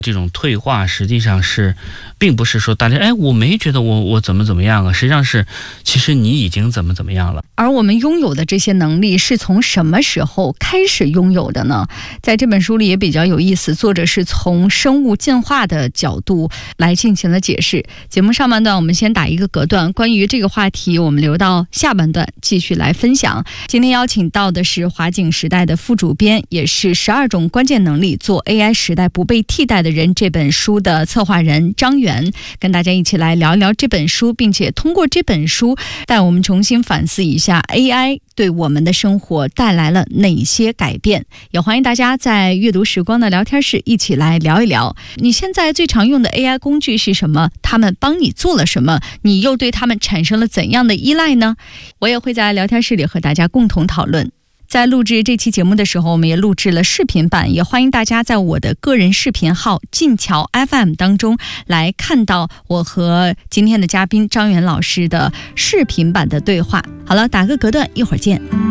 这种退化实际上是并不是说大家我没觉得我怎么样啊，实际上是其实你已经怎么样了。 而我们拥有的这些能力是从什么时候开始拥有的呢？在这本书里也比较有意思，作者是从生物进化的角度来进行了解释。节目上半段我们先打一个隔断，关于这个话题我们留到下半段继续来分享。今天邀请到的是华景时代的副主编，也是12种关键能力做 AI 时代不被替代的人这本书的策划人张元，跟大家一起来聊一聊这本书，并且通过这本书带我们重新反思一下 AI 对我们的生活带来了哪些改变。也欢迎大家在阅读时光的聊天室一起来聊一聊，你现在最常用的 AI 工具是什么？他们帮你做了什么？你又对他们产生了怎样的依赖呢？我也会在聊天室里和大家共同讨论。在录制这期节目的时候，我们也录制了视频版，也欢迎大家在我的个人视频号晋桥 FM 当中来看到我和今天的嘉宾张元老师的视频版的对话。好了，打个隔断，一会儿见。